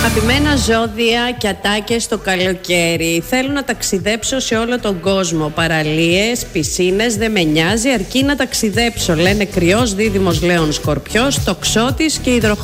Αγαπημένα ζώδια και ατάκες το καλοκαίρι. Θέλω να ταξιδέψω σε όλο τον κόσμο. Παραλίες, πισίνες, δεν με νοιάζει, αρκεί να ταξιδέψω. Λένε Κρυός, Δίδυμος, Λέων, Σκορπιός, Τοξότης και Υδροχόος.